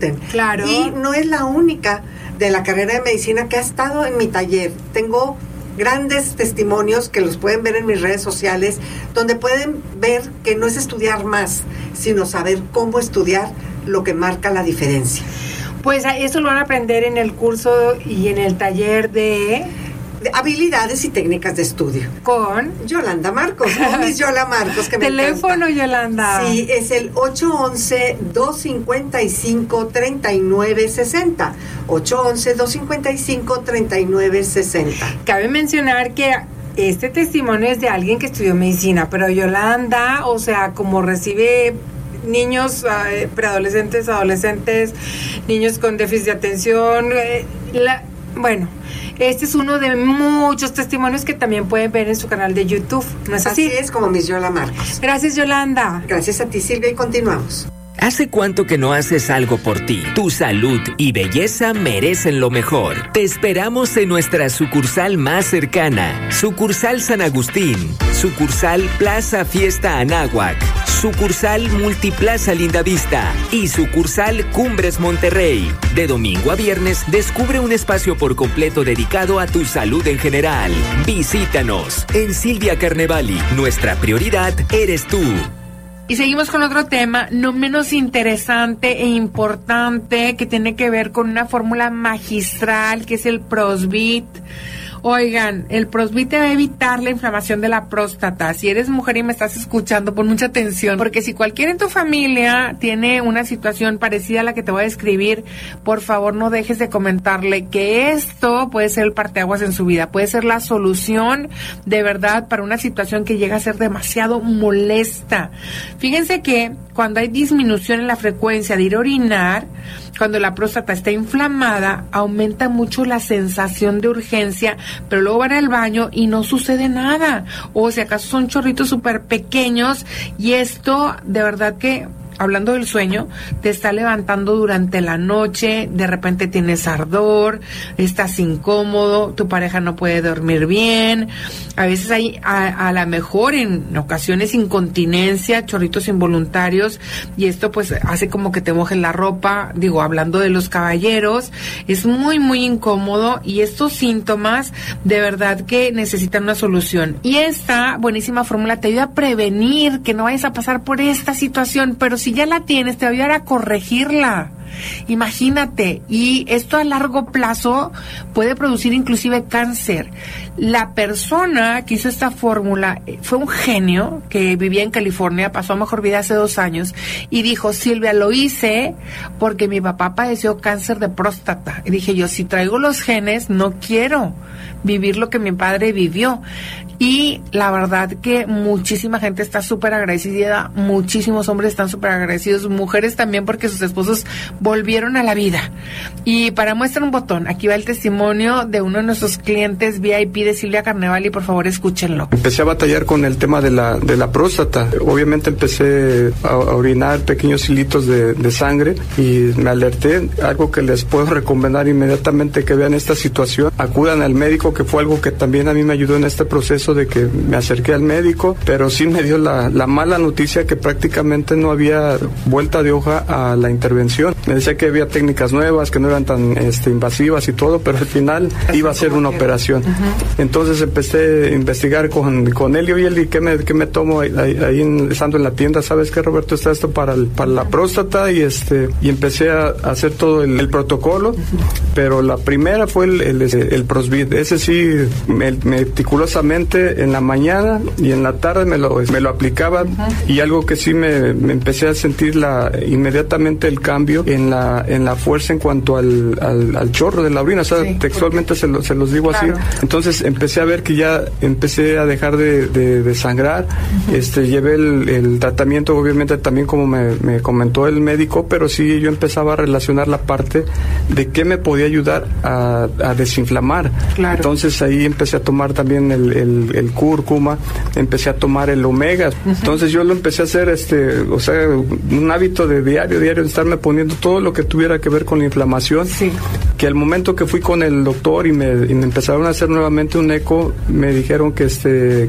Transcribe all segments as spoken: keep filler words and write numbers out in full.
Claro. Y no es la única de la carrera de medicina que ha estado en mi taller. Tengo grandes testimonios que los pueden ver en mis redes sociales, donde pueden ver que no es estudiar más, sino saber cómo estudiar lo que marca la diferencia. Pues eso lo van a aprender en el curso y en el taller de... de habilidades y técnicas de estudio. Con Yolanda Marcos, con Miss Yola Marcos, que me teléfono, encanta. Yolanda. Sí, es el ocho once, dos cincuenta y cinco, treinta y nueve sesenta. ocho once, dos cincuenta y cinco, treinta y nueve sesenta. Cabe mencionar que este testimonio es de alguien que estudió medicina, pero Yolanda, o sea, como recibe niños, eh, preadolescentes, adolescentes, niños con déficit de atención, eh, la, bueno... Este es uno de muchos testimonios que también pueden ver en su canal de YouTube, ¿no es así? Así es, como Miss Yola Marcos. Gracias, Yolanda. Gracias a ti, Silvia, y continuamos. ¿Hace cuánto que no haces algo por ti? Tu salud y belleza merecen lo mejor. Te esperamos en nuestra sucursal más cercana. Sucursal San Agustín. Sucursal Plaza Fiesta Anáhuac. Sucursal Multiplaza Lindavista. Y sucursal Cumbres Monterrey. De domingo a viernes, descubre un espacio por completo dedicado a tu salud en general. Visítanos. En Silvia Carnevali, nuestra prioridad eres tú. Y seguimos con otro tema, no menos interesante e importante, que tiene que ver con una fórmula magistral, que es el Prosvit. Oigan, el Prosvit te va a evitar la inflamación de la próstata. Si eres mujer y me estás escuchando, pon mucha atención, porque si cualquiera en tu familia tiene una situación parecida a la que te voy a describir, por favor no dejes de comentarle que esto puede ser el parteaguas en su vida, puede ser la solución de verdad para una situación que llega a ser demasiado molesta. Fíjense que cuando hay disminución en la frecuencia de ir a orinar, cuando la próstata está inflamada, aumenta mucho la sensación de urgencia, pero luego van al baño y no sucede nada. O si acaso son chorritos súper pequeños, y esto de verdad que, hablando del sueño, te está levantando durante la noche, de repente tienes ardor, estás incómodo, tu pareja no puede dormir bien, a veces hay a, a la mejor en ocasiones incontinencia, chorritos involuntarios, y esto pues hace como que te mojen la ropa. Digo, hablando de los caballeros, es muy muy incómodo, y estos síntomas de verdad que necesitan una solución. Y esta buenísima fórmula te ayuda a prevenir que no vayas a pasar por esta situación, pero si ya la tienes, te va a ayudar a corregirla. Imagínate, y esto a largo plazo puede producir inclusive cáncer. La persona que hizo esta fórmula fue un genio que vivía en California, pasó a mejor vida hace dos años, y dijo: Silvia, lo hice porque mi papá padeció cáncer de próstata. Y dije yo, si traigo los genes, no quiero vivir lo que mi padre vivió. Y la verdad que muchísima gente está súper agradecida, muchísimos hombres están súper agradecidos, mujeres también, porque sus esposos volvieron a la vida. Y para muestra un botón, aquí va el testimonio de uno de nuestros clientes V I P de Silvia Carnevali, por favor escúchenlo. Empecé a batallar con el tema de la, de la próstata. Obviamente empecé a, a orinar pequeños hilitos de, de sangre, y me alerté. Algo que les puedo recomendar inmediatamente que vean esta situación, acudan al médico, que fue algo que también a mí me ayudó en este proceso de que me acerqué al médico, pero sí me dio la, la mala noticia que prácticamente no había vuelta de hoja a la intervención. Me decía que había técnicas nuevas, que no eran tan este, invasivas y todo, pero al final iba a ser una operación. Uh-huh. Entonces empecé a investigar con, con él, y oye, Eli, ¿qué me, qué me tomo ahí, ahí en, estando en la tienda? ¿Sabes qué, Roberto? Está esto para, el, para la próstata, y este y empecé a hacer todo el, el protocolo, uh-huh. Pero la primera fue el, el, el Prosvit. Ese sí, me, meticulosamente en la mañana y en la tarde me lo, me lo aplicaba, uh-huh. Y algo que sí me, me empecé a sentir la, inmediatamente el cambio en la, en la fuerza en cuanto al, al, al chorro de la orina, o sea, sí, textualmente se, lo, se los digo, claro, así. Entonces empecé a ver que ya empecé a dejar de, de, de sangrar, uh-huh. este, llevé el, el tratamiento, obviamente también como me, me comentó el médico, pero sí yo empezaba a relacionar la parte de qué me podía ayudar a, a desinflamar. Claro. Entonces ahí empecé a tomar también el, el, el cúrcuma, empecé a tomar el omega. Uh-huh. Entonces yo lo empecé a hacer, este, o sea, un hábito de diario, diario, de estarme poniendo todo lo que tuviera que ver con la inflamación. Sí. Que al momento que fui con el doctor y me, y me empezaron a hacer nuevamente un eco, me dijeron que este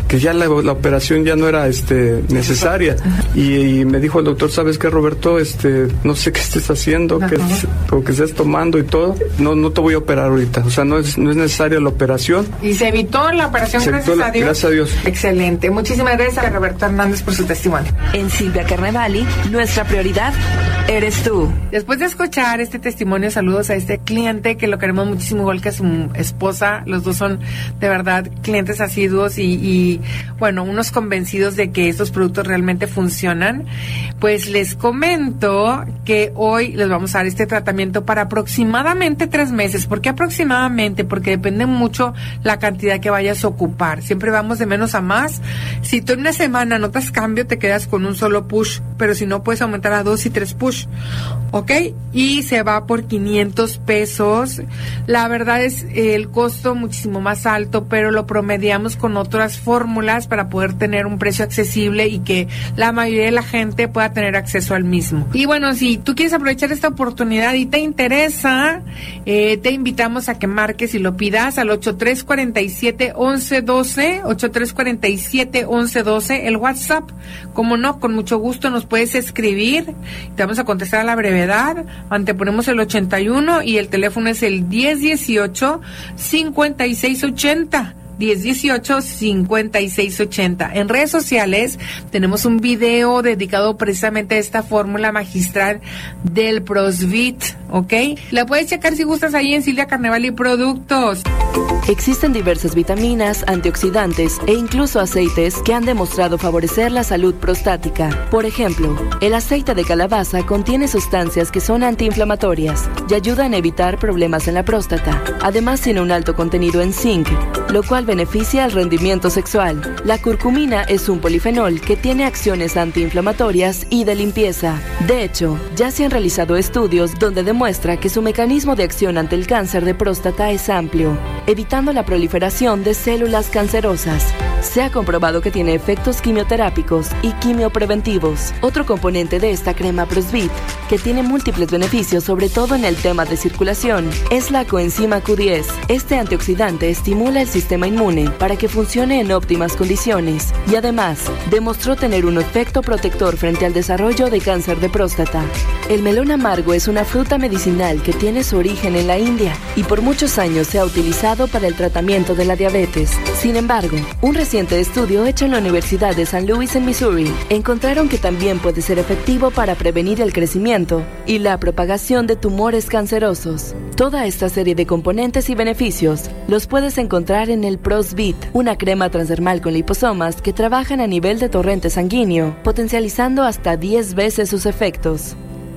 que ya la, la operación ya no era este necesaria. Y, y me dijo el doctor, ¿sabes qué, Roberto? Este, no sé qué estés haciendo, que, o que estés tomando y todo. No, no te voy a operar ahorita. O sea, no es, no es necesaria la operación. Y se evitó la operación, se gracias la, a Dios. Gracias a Dios. Excelente. Muchísimas gracias a Roberto Hernández por su testimonio. En Silvia Carnevali, nuestra prioridad eres tú. Después de escuchar este testimonio, saludos a este cliente que lo queremos muchísimo, igual que a su esposa. Los dos son de verdad clientes asiduos y, y bueno, unos convencidos de que estos productos realmente funcionan. Pues les comento que hoy les vamos a dar este tratamiento para aproximadamente tres meses. ¿Por qué aproximadamente? Porque depende mucho la cantidad que vayas a ocupar. Siempre vamos de menos a más. Si tú en una semana notas cambio, te quedas con un solo push, pero si no, puedes aumentar a dos y tres push, ¿ok? Y se va por quinientos pesos. La verdad es eh, el costo muchísimo más alto, pero lo promediamos con otras fórmulas para poder tener un precio accesible y que la mayoría de la gente pueda tener acceso al mismo. Y bueno, si tú quieres aprovechar esta oportunidad y te interesa, eh, te invitamos a que marques y lo pidas al ocho tres cuatro siete, once doce, ocho tres cuatro siete, once doce, el WhatsApp. Como no, con mucho gusto nos puedes escribir, te vamos a contestar a la brevedad. Anteponemos el ochenta y uno y el teléfono es el diez dieciocho, cincuenta y seis ochenta. diez dieciocho, cincuenta y seis ochenta. En redes sociales tenemos un video dedicado precisamente a esta fórmula magistral del Prosvit, ¿ok? La puedes checar si gustas ahí en Silvia Carnevali Productos. Existen diversas vitaminas, antioxidantes e incluso aceites que han demostrado favorecer la salud prostática. Por ejemplo, el aceite de calabaza contiene sustancias que son antiinflamatorias y ayudan a evitar problemas en la próstata. Además, tiene un alto contenido en zinc, lo cual beneficia el rendimiento sexual. La curcumina es un polifenol que tiene acciones antiinflamatorias y de limpieza. De hecho, ya se han realizado estudios donde demuestra que su mecanismo de acción ante el cáncer de próstata es amplio, evitando la proliferación de células cancerosas. Se ha comprobado que tiene efectos quimioterápicos y quimiopreventivos. Otro componente de esta crema Prosvit, que tiene múltiples beneficios sobre todo en el tema de circulación, es la coenzima Q diez. Este antioxidante estimula el sistema inmune para que funcione en óptimas condiciones y además demostró tener un efecto protector frente al desarrollo de cáncer de próstata. El melón amargo es una fruta medicinal que tiene su origen en la India y por muchos años se ha utilizado para el tratamiento de la diabetes. Sin embargo, un reciente estudio hecho en la Universidad de San Luis en Missouri encontraron que también puede ser efectivo para prevenir el crecimiento y la propagación de tumores cancerosos. Toda esta serie de componentes y beneficios los puedes encontrar en el Prosvit, una crema transdermal con liposomas que trabajan a nivel de torrente sanguíneo, potencializando hasta diez veces sus efectos.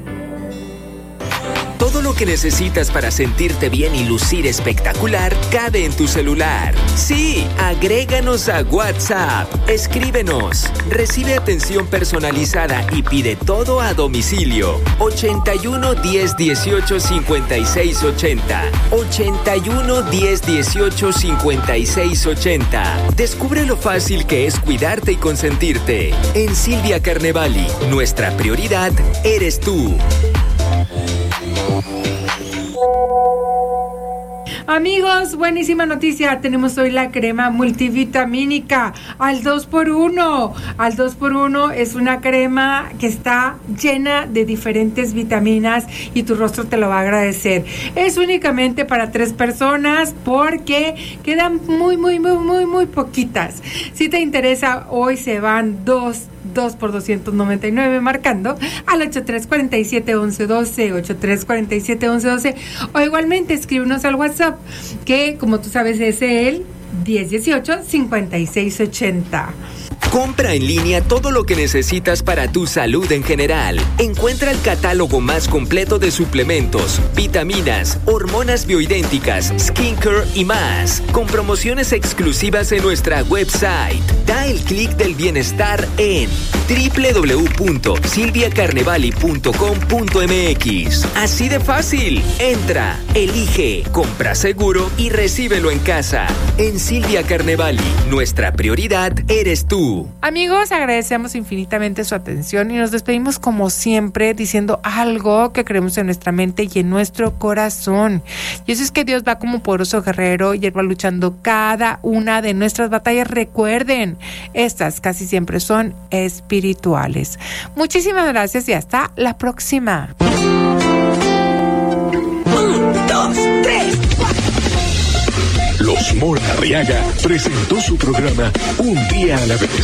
Todo lo que necesitas para sentirte bien y lucir espectacular cabe en tu celular. Sí, agréganos a WhatsApp, escríbenos, recibe atención personalizada y pide todo a domicilio. ochenta y uno, diez, dieciocho, cincuenta y seis ochenta. ochenta y uno, diez, dieciocho, cincuenta y seis ochenta. Descubre lo fácil que es cuidarte y consentirte. En Silvia Carnevali, nuestra prioridad eres tú. Amigos, buenísima noticia, tenemos hoy la crema multivitamínica al dos por uno. Al dos por uno es una crema que está llena de diferentes vitaminas y tu rostro te lo va a agradecer. Es únicamente para tres personas porque quedan muy, muy, muy, muy, muy poquitas. Si te interesa, hoy se van dos dos por doscientos noventa y nueve marcando al ocho tres cuatro siete, once doce, ocho tres cuatro siete, once doce, o igualmente escríbenos al WhatsApp que, como tú sabes, es el diez dieciocho, cincuenta y seis ochenta. Compra en línea todo lo que necesitas para tu salud en general. Encuentra el catálogo más completo de suplementos, vitaminas, hormonas bioidénticas, skincare y más, con promociones exclusivas en nuestra website. Da el clic del bienestar en doble u doble u doble u punto silvia carnevali punto com punto m x. Así de fácil. Entra, elige, compra seguro y recíbelo en casa. En Silvia Carnevali, nuestra prioridad eres tú. W. Amigos, agradecemos infinitamente su atención y nos despedimos como siempre diciendo algo que creemos en nuestra mente y en nuestro corazón. Y eso es que Dios va como poderoso guerrero y Él va luchando cada una de nuestras batallas. Recuerden, estas casi siempre son espirituales. Muchísimas gracias y hasta la próxima. Un, dos, tres, cuatro. Los Mora Arriaga presentó su programa Un Día a la Vez.